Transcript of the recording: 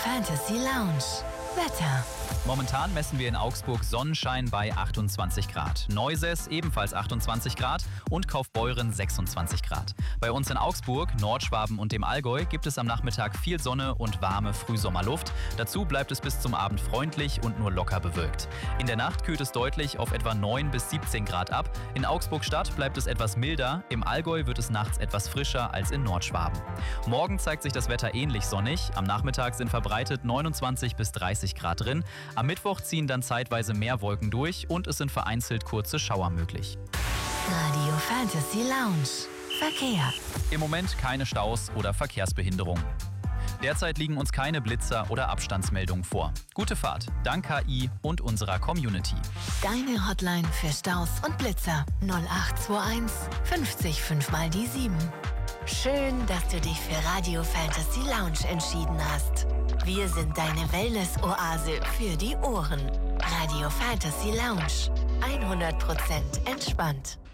Fantasy Lounge. Wetter. Momentan messen wir in Augsburg Sonnenschein bei 28 Grad. Neuses ebenfalls 28 Grad und Kaufbeuren 26 Grad. Bei uns in Augsburg, Nordschwaben und dem Allgäu gibt es am Nachmittag viel Sonne und warme Frühsommerluft. Dazu bleibt es bis zum Abend freundlich und nur locker bewölkt. In der Nacht kühlt es deutlich auf etwa 9 bis 17 Grad ab. In Augsburg-Stadt bleibt es etwas milder. Im Allgäu wird es nachts etwas frischer als in Nordschwaben. Morgen zeigt sich das Wetter ähnlich sonnig. Am Nachmittag sind verbreitet 29 bis 30 Grad drin. Am Mittwoch ziehen dann zeitweise mehr Wolken durch und es sind vereinzelt kurze Schauer möglich. Radio Fantasy Lounge. Verkehr. Im Moment keine Staus oder Verkehrsbehinderung. Derzeit liegen uns keine Blitzer oder Abstandsmeldungen vor. Gute Fahrt, dank KI und unserer Community. Deine Hotline für Staus und Blitzer 0821 50 5 mal die 7. Schön, dass du dich für Radio Fantasy Lounge entschieden hast. Wir sind deine Wellness-Oase für die Ohren. Radio Fantasy Lounge. 100% entspannt.